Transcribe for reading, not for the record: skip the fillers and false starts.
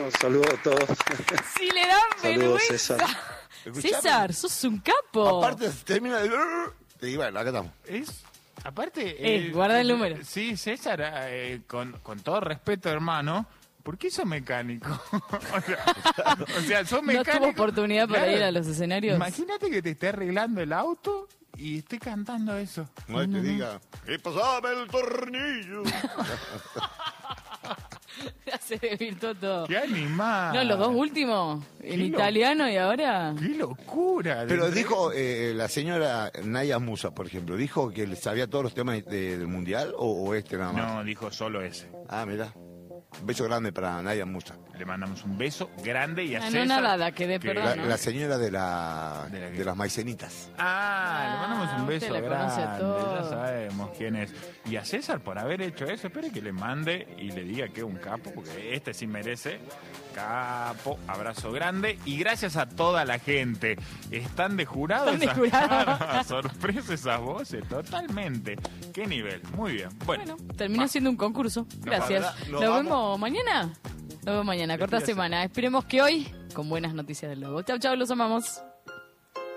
No, saludos a todos. Si le dan Saludos, vergüenza. César. César, sos un capo. Aparte, termina de... Y bueno, acá estamos. Aparte... guarda el número. Sí, César, con todo respeto, hermano, ¿por qué sos mecánico? o sea, sos mecánico. ¿No tuvo oportunidad para ir a los escenarios? Imagínate que te esté arreglando el auto y esté cantando eso. No te diga, ¡y pasame el tornillo! Se desvirtuó todo. ¡Qué animal! No, los dos últimos, en italiano y ahora... ¡Qué locura! Pero dijo la señora Naya Musa, por ejemplo, ¿dijo que le sabía todos los temas del Mundial o este nada más? No, dijo solo ese. Ah, mira. Un beso grande para Naya Musa. Le mandamos un beso grande y a No, César... nada, que de perdón. La señora de las maicenitas. Le mandamos un beso usted la conoce a grande, todos. ya sabemos quién es. Y a César por haber hecho eso, espere que le mande y le diga que es un capo, porque este sí merece. Capo, abrazo grande y gracias a toda la gente. ¿Están de jurado? Están de jurado. Sorpresa esas voces, totalmente. ¿Qué nivel? Muy bien. Bueno, Terminó siendo un concurso. Gracias. Nos Nos vamos. vemos mañana. Nos vemos mañana, corta semana. Esperemos que hoy, con buenas noticias del Lobo. Chau, chau, los amamos.